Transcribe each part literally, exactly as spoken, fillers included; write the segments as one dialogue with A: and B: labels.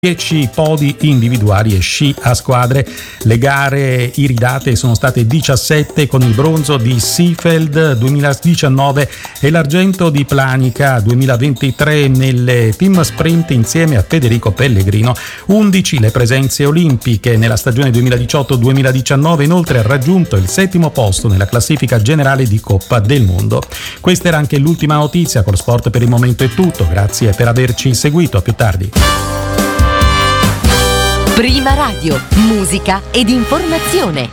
A: dieci podi individuali e sci a squadre. Le gare iridate sono state diciassette, con il bronzo di Seefeld duemiladiciannove e l'argento di Planica duemilaventitré. Nelle team sprint, insieme a Federico Pellegrino, undici le presenze olimpiche. Nella stagione duemiladiciotto duemiladiciannove inoltre ha raggiunto il settimo posto nella classifica generale di Coppa del Mondo. Questa era anche l'ultima notizia. Con lo sport per il momento è tutto, grazie per averci seguito, a più tardi.
B: Prima Radio, musica ed informazione.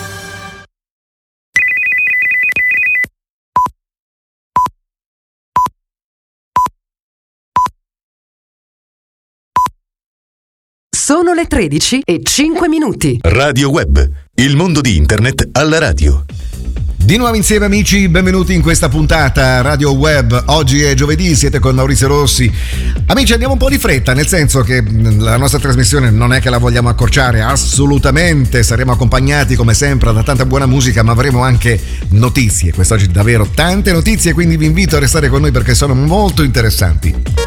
B: Sono le tredici e cinque minuti.
C: Radio Web, il mondo di internet alla radio.
D: Di nuovo insieme amici, benvenuti in questa puntata Radio Web. Oggi è giovedì, siete con Maurizio Rossi. Amici, andiamo un po' di fretta, nel senso che la nostra trasmissione non è che la vogliamo accorciare, assolutamente. Saremo accompagnati come sempre da tanta buona musica, ma avremo anche notizie. Quest'oggi davvero tante notizie, quindi vi invito a restare con noi perché sono molto interessanti.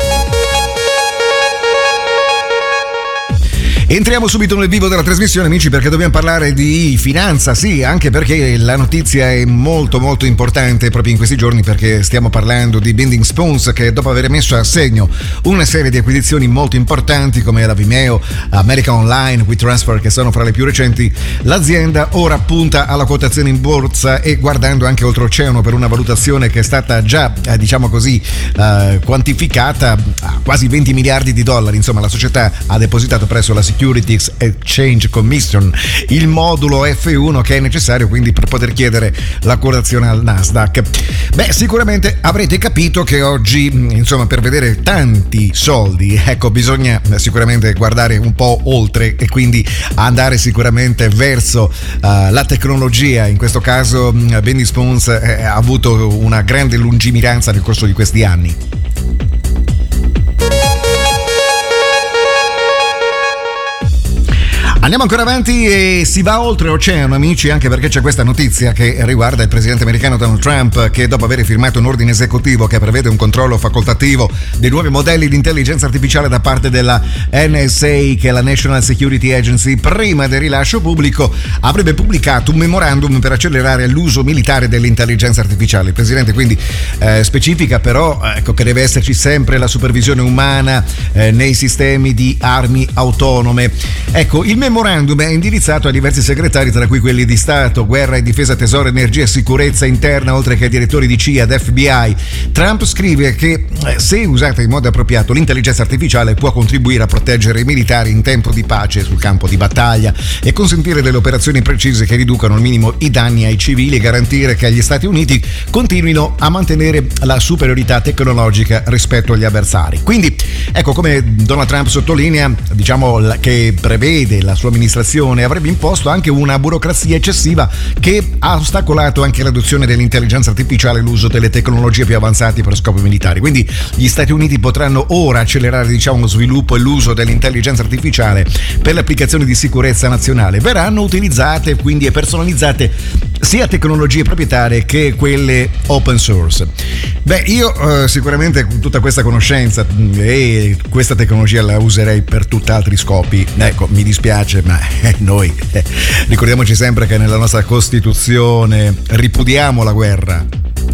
D: Entriamo subito nel vivo della trasmissione, amici, perché dobbiamo parlare di finanza, sì, anche perché la notizia è molto molto importante proprio in questi giorni, perché stiamo parlando di Bending Spoons, che dopo aver messo a segno una serie di acquisizioni molto importanti come la Vimeo, America Online, WeTransfer, che sono fra le più recenti, l'azienda ora punta alla quotazione in borsa e guardando anche oltreoceano per una valutazione che è stata già, eh, diciamo così, eh, quantificata a quasi venti miliardi di dollari. Insomma, la società ha depositato presso la Securities Exchange Commission il modulo F uno che è necessario quindi per poter chiedere la quotazione al Nasdaq. Beh, sicuramente avrete capito che oggi, insomma, per vedere tanti soldi, ecco, bisogna sicuramente guardare un po' oltre e quindi andare sicuramente verso uh, la tecnologia. In questo caso uh, Bending Spoons eh, ha avuto una grande lungimiranza nel corso di questi anni. Andiamo ancora avanti e si va oltre oceano, amici, anche perché c'è questa notizia che riguarda il presidente americano Donald Trump, che dopo aver firmato un ordine esecutivo che prevede un controllo facoltativo dei nuovi modelli di intelligenza artificiale da parte della N S A, che è la National Security Agency, prima del rilascio pubblico avrebbe pubblicato un memorandum per accelerare l'uso militare dell'intelligenza artificiale. Il presidente quindi eh, specifica però ecco, che deve esserci sempre la supervisione umana eh, nei sistemi di armi autonome. Ecco, il memorandum è indirizzato a diversi segretari, tra cui quelli di Stato, Guerra e Difesa, Tesoro, Energia e Sicurezza Interna, oltre che ai direttori di C I A ed F B I. Trump scrive che se usata in modo appropriato l'intelligenza artificiale può contribuire a proteggere i militari in tempo di pace sul campo di battaglia e consentire delle operazioni precise che riducano al minimo i danni ai civili e garantire che gli Stati Uniti continuino a mantenere la superiorità tecnologica rispetto agli avversari. Quindi ecco, come Donald Trump sottolinea, diciamo che prevede la sua amministrazione avrebbe imposto anche una burocrazia eccessiva che ha ostacolato anche l'adozione dell'intelligenza artificiale e l'uso delle tecnologie più avanzate per scopi militari. Quindi gli Stati Uniti potranno ora accelerare, diciamo, lo sviluppo e l'uso dell'intelligenza artificiale per le applicazioni di sicurezza nazionale. Verranno utilizzate quindi e personalizzate sia tecnologie proprietarie che quelle open source. Beh, io eh, sicuramente con tutta questa conoscenza e questa tecnologia la userei per tutt'altri scopi. Ecco, mi dispiace, ma eh, noi eh, ricordiamoci sempre che nella nostra Costituzione ripudiamo la guerra.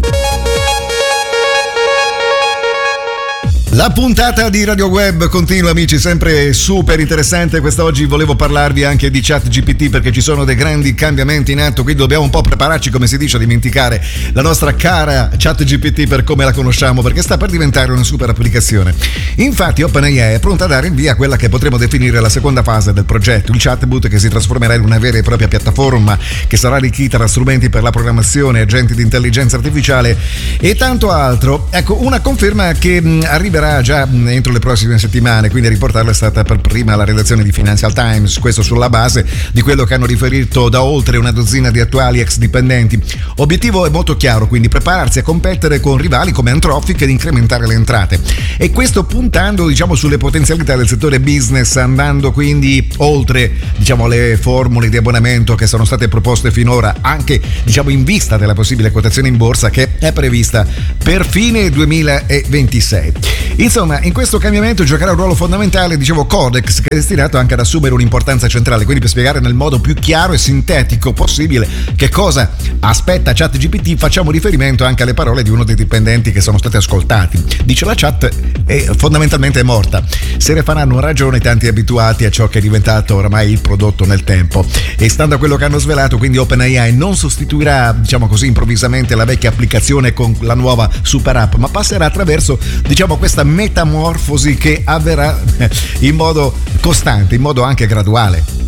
D: La puntata di Radio Web continua, amici, sempre super interessante. Quest'oggi volevo parlarvi anche di ChatGPT perché ci sono dei grandi cambiamenti in atto, quindi dobbiamo un po' prepararci, come si dice, a dimenticare la nostra cara ChatGPT per come la conosciamo, perché sta per diventare una super applicazione. Infatti OpenAI è pronta a dare il via a quella che potremo definire la seconda fase del progetto, il chatbot, che si trasformerà in una vera e propria piattaforma che sarà arricchita da strumenti per la programmazione, agenti di intelligenza artificiale e tanto altro. Ecco, una conferma che mh, arriverà già entro le prossime settimane, quindi a riportarla è stata per prima la redazione di Financial Times, questo sulla base di quello che hanno riferito da oltre una dozzina di attuali ex dipendenti. Obiettivo è molto chiaro, quindi prepararsi a competere con rivali come Anthropic ed incrementare le entrate, e questo puntando, diciamo, sulle potenzialità del settore business, andando quindi oltre, diciamo, le formule di abbonamento che sono state proposte finora, anche, diciamo, in vista della possibile quotazione in borsa che è prevista per fine duemilaventisei. Insomma, in questo cambiamento giocherà un ruolo fondamentale, dicevo, Codex, che è destinato anche ad assumere un'importanza centrale, quindi per spiegare nel modo più chiaro e sintetico possibile che cosa aspetta ChatGPT, facciamo riferimento anche alle parole di uno dei dipendenti che sono stati ascoltati. Dice: la chat è fondamentalmente morta, se ne faranno ragione tanti abituati a ciò che è diventato oramai il prodotto nel tempo, e stando a quello che hanno svelato, quindi OpenAI non sostituirà, diciamo così, improvvisamente la vecchia applicazione con la nuova super app, ma passerà attraverso, diciamo, questa metamorfosi che avverrà in modo costante, in modo anche graduale.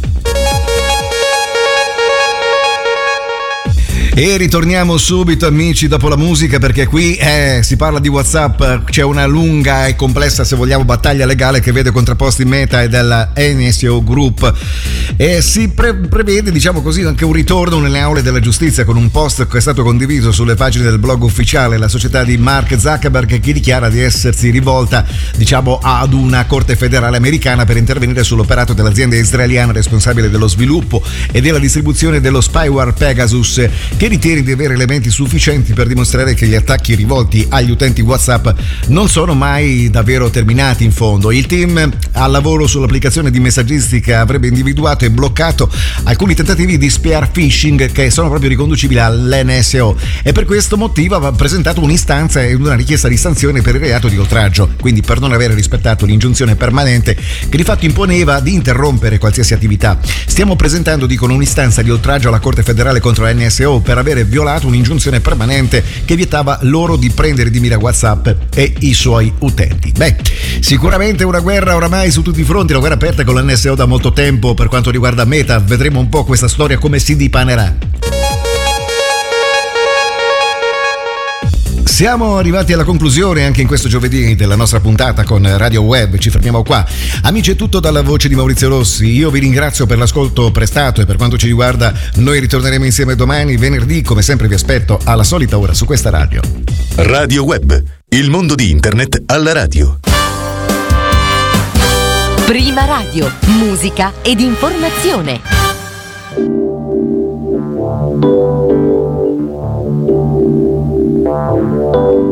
D: E ritorniamo subito, amici, dopo la musica, perché qui eh, si parla di WhatsApp. C'è una lunga e complessa, se vogliamo, battaglia legale che vede contrapposti Meta e della N S O Group, e si pre- prevede, diciamo così, anche un ritorno nelle aule della giustizia, con un post che è stato condiviso sulle pagine del blog ufficiale la società di Mark Zuckerberg, che dichiara di essersi rivolta, diciamo, ad una corte federale americana per intervenire sull'operato dell'azienda israeliana responsabile dello sviluppo e della distribuzione dello spyware Pegasus, che ritiene di avere elementi sufficienti per dimostrare che gli attacchi rivolti agli utenti WhatsApp non sono mai davvero terminati in fondo. Il team al lavoro sull'applicazione di messaggistica avrebbe individuato e bloccato alcuni tentativi di spear phishing che sono proprio riconducibili all'N S O, e per questo motivo aveva presentato un'istanza e una richiesta di sanzione per il reato di oltraggio, quindi per non aver rispettato l'ingiunzione permanente che di fatto imponeva di interrompere qualsiasi attività. Stiamo presentando, dicono, un'istanza di oltraggio alla Corte federale contro N S O per avere violato un'ingiunzione permanente che vietava loro di prendere di mira WhatsApp e i suoi utenti. Beh, sicuramente una guerra oramai su tutti i fronti, una guerra aperta con l'N S O da molto tempo. Per quanto riguarda Meta, vedremo un po' questa storia come si dipanerà. Siamo arrivati alla conclusione anche in questo giovedì della nostra puntata con Radio Web. Ci fermiamo qua. Amici, è tutto dalla voce di Maurizio Rossi. Io vi ringrazio per l'ascolto prestato, e per quanto ci riguarda noi ritorneremo insieme domani, venerdì. Come sempre vi aspetto alla solita ora su questa radio.
C: Radio Web, il mondo di internet alla radio.
E: Prima radio, musica ed informazione.
F: Thank you.